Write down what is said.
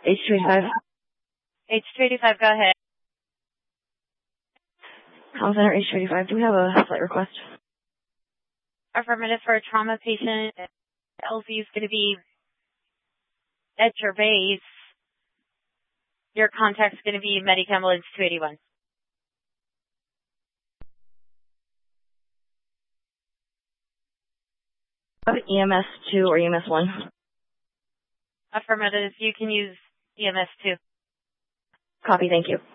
H285. H285, go ahead. Comm Center H285, do we have a flight request? Affirmative for a trauma patient. LZ is going to be at your base. Your contact's going to be Medic Ambulance 281. EMS 2 or EMS 1? Affirmative, you can use EMS 2. Copy, thank you.